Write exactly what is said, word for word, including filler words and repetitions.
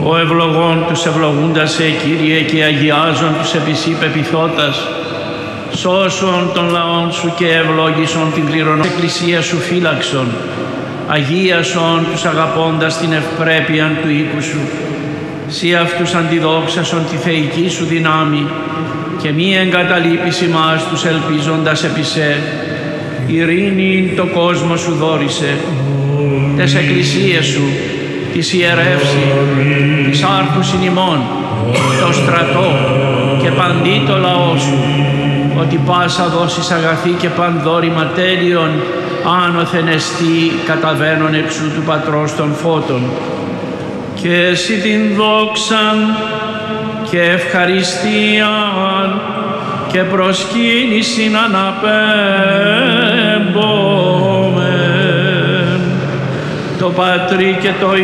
Ο ευλογών τους ευλογούντας σε, Κύριε, και αγιάζων τους επί σοι πεποιθώτας, σώσον των λαών σου και ευλόγησον την κληρονομία εκκλησία σου φύλαξον, αγίασον τους αγαπώντας την ευπρέπειαν του οίκου σου. Σύ αυτούς αντιδόξασον τη θεϊκή σου δυνάμει και μη εγκαταλείπεις ημάς τους ελπίζοντας επί σε. Ειρήνη το κόσμο σου δόρισε, τες εκκλησίες σου, της ιερεύση, της άρκουσιν ημών, το στρατό και παντί το λαό σου, ότι πάσα δώσεις αγαθή και πανδόρημα τέλειον, άνωθεν εστί καταβαίνον εξού του Πατρός των φώτων. Και εσύ την δόξαν και ευχαριστίαν και προσκύνησιν αναπέμπομεν το Πατρί και το